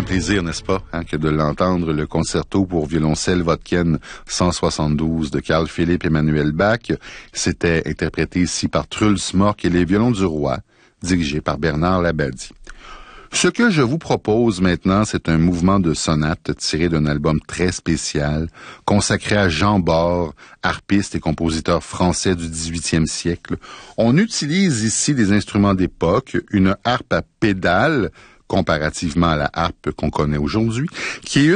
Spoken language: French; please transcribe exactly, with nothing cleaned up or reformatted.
plaisir, n'est-ce pas, hein, que de l'entendre, le concerto pour violoncelle Vodken cent soixante-douze de Carl Philipp Emanuel Bach. C'était interprété ici par Truls Mork et les violons du roi, dirigé par Bernard Labadie. Ce que je vous propose maintenant, c'est un mouvement de sonate tiré d'un album très spécial, consacré à Jean Bord, harpiste et compositeur français du dix-huitième siècle. On utilise ici des instruments d'époque, une harpe à pédales, comparativement à la harpe qu'on connaît aujourd'hui, qui est une